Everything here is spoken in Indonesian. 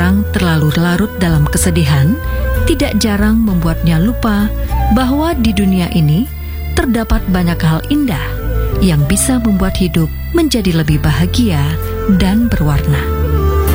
seseorang terlalu larut dalam kesedihan, tidak jarang membuatnya lupa bahwa di dunia ini terdapat banyak hal indah yang bisa membuat hidup menjadi lebih bahagia dan berwarna.